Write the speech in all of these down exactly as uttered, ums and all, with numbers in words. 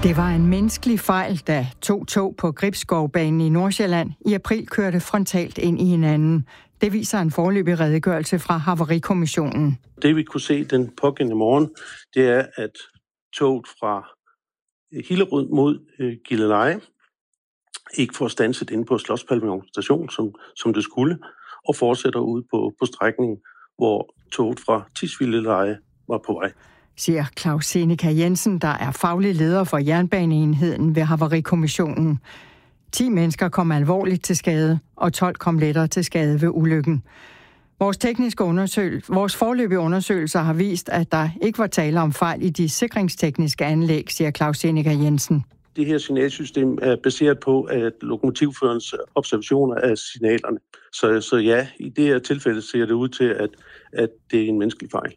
Det var en menneskelig fejl, da to tog på Gribskovbanen i Nordsjælland i april kørte frontalt ind i hinanden. Det viser en foreløbig redegørelse fra Havarikommissionen. Det vi kunne se den pågældende morgen, det er, at toget fra Hillerød mod Gilleleje ikke får standset inde på Slotspavillon station, som, som det skulle, og fortsætter ud på, på strækningen, hvor toget fra Tisvildeleje var på vej. Siger Claus Seneca Jensen, der er faglig leder for jernbaneenheden ved Havarikommissionen. ti mennesker kom alvorligt til skade, og tolv kom lettere til skade ved ulykken. Vores tekniske undersøgelse, vores foreløbige undersøgelser har vist, at der ikke var tale om fejl i de sikringstekniske anlæg, siger Claus Seneca Jensen. Det her signalsystem er baseret på, at lokomotivførerens observationer af signalerne. Så, så ja, i det her tilfælde ser det ud til, at, at det er en menneskelig fejl.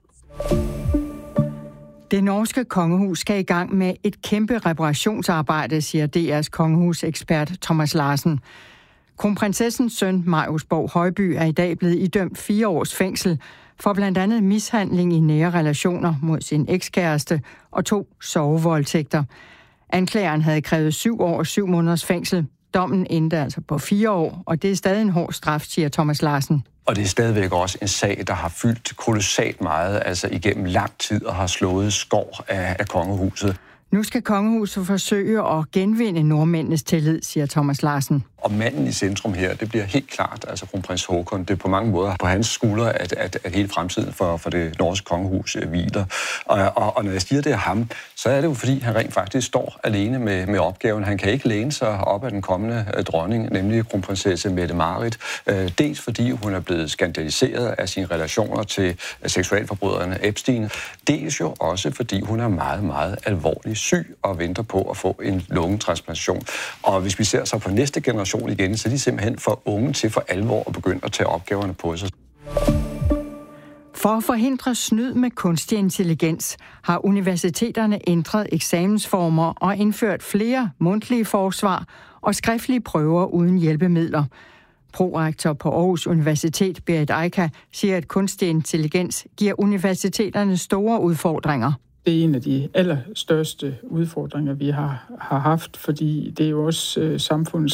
Det norske kongehus skal i gang med et kæmpe reparationsarbejde, siger D R's kongehusekspert Thomas Larsen. Kronprinsessens søn, Marius Borg Højby, er i dag blevet idømt fire års fængsel for blandt andet mishandling i nære relationer mod sin ekskæreste og to sovevoldtægter. Anklageren havde krævet syv år og syv måneders fængsel. Dommen endte altså på fire år, og det er stadig en hård straf, siger Thomas Larsen. Og det er stadigvæk også en sag, der har fyldt kolossalt meget, altså igennem lang tid, og har slået skår af, af kongehuset. Nu skal kongehuset forsøge at genvinde nordmændenes tillid, siger Thomas Larsen. Og manden i centrum her, det bliver helt klart, altså kronprins Haakon. Det er på mange måder på hans skuldre, at, at, at hele fremtiden for, for det norske kongehus hviler. Og, og, og når jeg siger det er ham, så er det jo fordi, han rent faktisk står alene med, med opgaven. Han kan ikke læne sig op af den kommende dronning, nemlig kronprinsesse Mette-Marit. Dels fordi hun er blevet skandaliseret af sine relationer til seksualforbryderne Epstein. Dels jo også fordi hun er meget, meget alvorlig syg og venter på at få en lungetransplantation. Og hvis vi ser så på næste generation igen, så er de simpelthen for unge til for alvor at begynde at tage opgaverne på sig. For at forhindre snyd med kunstig intelligens har universiteterne ændret eksamensformer og indført flere mundtlige forsvar og skriftlige prøver uden hjælpemidler. Prorektor på Aarhus Universitet, Berit Eika, siger, at kunstig intelligens giver universiteterne store udfordringer. Det er en af de allerstørste udfordringer, vi har, har haft, fordi det er jo også øh, samfundets